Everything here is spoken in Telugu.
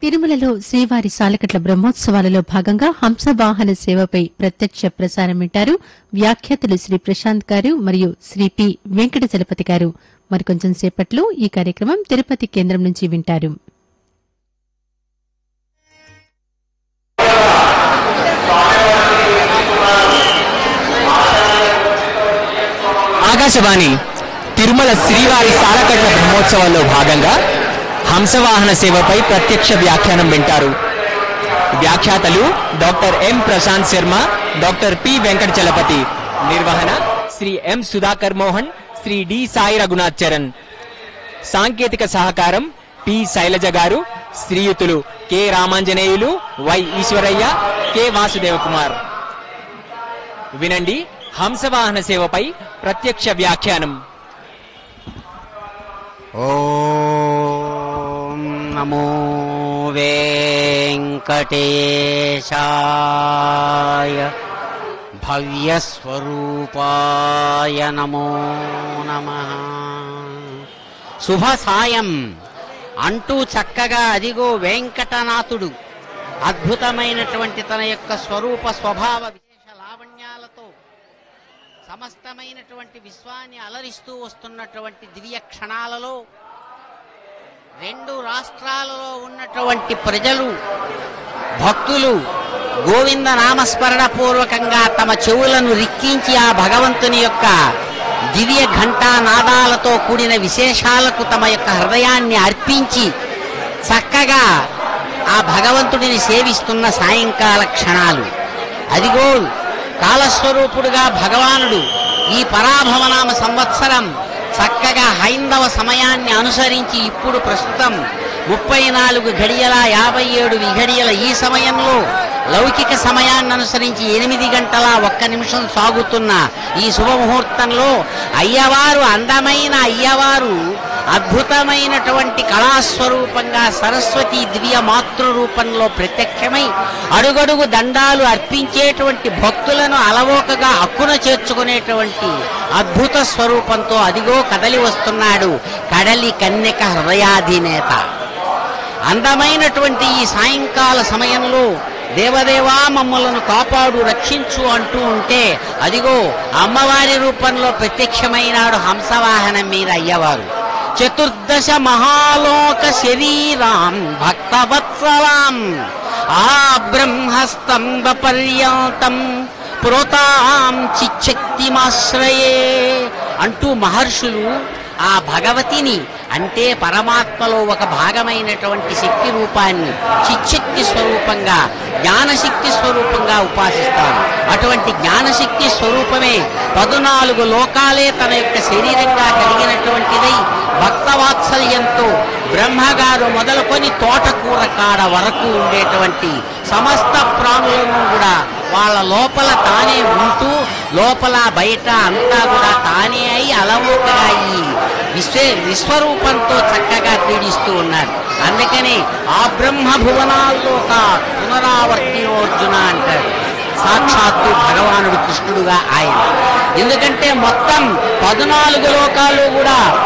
తిరుమలలో శ్రీవారి సాలకట్ల బ్రహ్మోత్సవాలలో భాగంగా హంసవాహన సేవపై ప్రత్యక్ష ప్రసారం వింటారు. వ్యాఖ్యాతలు శ్రీ ప్రశాంత్ గారు మరియు శ్రీ పి వెంకట చలపతి గారు. మరికొంచెం సేపట్లో ఈ కార్యక్రమం తిరుపతి కేంద్రం నుంచి వింటారు. ఆకాశవాణి తిరుమల శ్రీవారి సాలకట్ల బ్రహ్మోత్సవాల్లో భాగంగా హంసవాహన సేవపై ప్రత్యక్ష వ్యాఖ్యానం వింటారు. వ్యాఖ్యాతలు doctor M Prashanth Sharma, doctor P Venkata Chalapathi. నిర్వహణ శ్రీ ఎం సుధాకర్ మోహన్, శ్రీ డి సాయి రఘునాథ్ చరణ్. సాంకేతిక సహకారం పి శైలజ గారు, శ్రీయుతులు K Ramanjaneyulu, why Eshwaraiah, K Vasudeva Kumar. వినండి హంసవాహన సేవపై ప్రత్యక్ష వ్యాఖ్యానం. ఓం నమో వెంకటేశాయ భవ్యస్వరూపాయ నమో నమః. శుభ సాయం అంటూ చక్కగా అదిగో వెంకటనాథుడు అద్భుతమైనటువంటి తన యొక్క స్వరూప స్వభావ విశేష లావణ్యాలతో సమస్తమైనటువంటి విశ్వాన్ని అలరిస్తూ వస్తున్నటువంటి దివ్య క్షణాలలో రెండు రాష్ట్రాలలో ఉన్నటువంటి ప్రజలు భక్తులు గోవింద నామస్మరణ పూర్వకంగా తమ చెవులను రిక్కించి ఆ భగవంతుని యొక్క దివ్య ఘంటా నాదాలతో కూడిన విశేషాలకు తమ యొక్క హృదయాన్ని అర్పించి చక్కగా ఆ భగవంతుడిని సేవిస్తున్న సాయంకాల క్షణాలు. అదిగో కాలస్వరూపుడుగా భగవానుడు ఈ పరాభవనామ సంవత్సరం చక్కగా హైందవ సమయాన్ని అనుసరించి ఇప్పుడు ప్రస్తుతం 34 గడియల 57 విఘడియల ఈ సమయంలో లౌకిక సమయాన్ని అనుసరించి 8 గంటల 1 నిమిషం సాగుతున్న ఈ శుభముహూర్తంలో అయ్యవారు, అందమైన అయ్యవారు అద్భుతమైనటువంటి కళాస్వరూపంగా సరస్వతి దివ్య మాతృరూపంలో ప్రత్యక్షమై అడుగడుగు దండాలు అర్పించేటువంటి భక్తులను అలవోకగా అక్కున చేర్చుకునేటువంటి అద్భుత స్వరూపంతో అదిగో కదలి వస్తున్నాడు కడలి కన్యక హృదయాధినేత. అందమైనటువంటి ఈ సాయంకాల సమయంలో దేవదేవా మమ్మలను కాపాడు, రక్షించు అంటూ ఉంటే అదిగో అమ్మవారి రూపంలో ప్రత్యక్షమైనాడు హంసవాహనం మీద అయ్యవారు. చతుర్దశ మహాలోక శరీరాం భక్తవత్సలాం ఆ బ్రహ్మస్తంభ పర్యంతం ప్రోతాం చిచ్చక్తిమాశ్రయే అంటూ మహర్షులు ఆ భగవతిని అంటే పరమాత్మలో ఒక భాగమైనటువంటి శక్తి రూపాన్ని చిచ్చక్తి స్వరూపంగా, జ్ఞానశక్తి స్వరూపంగా ఉపాసిస్తారు. అటువంటి జ్ఞానశక్తి స్వరూపమే 14 లోకాలే తన యొక్క శరీరంగా కలిగినటువంటిదై భక్తవాత్సల్యంతో బ్రహ్మగారు మొదలుకొని తోటకూర కాడ వరకు ఉండేటువంటి సమస్త ప్రాణులను కూడా వాళ్ళ లోపల తానే ఉంటూ లోపల బయట అంతా కూడా తానే అయి అలవోకగా ఈ విశ్వరూపంతో చక్కగా క్రీడిస్తూ ఉన్నారు. అందుకని ఆ బ్రహ్మ భువనాల్లో పునరావర్తినోర్జున అంటారు. సాక్షాత్తు భగవానుడు కృష్ణుడుగా ఆయన. ఎందుకంటే మొత్తం 14 లోకాలు కూడా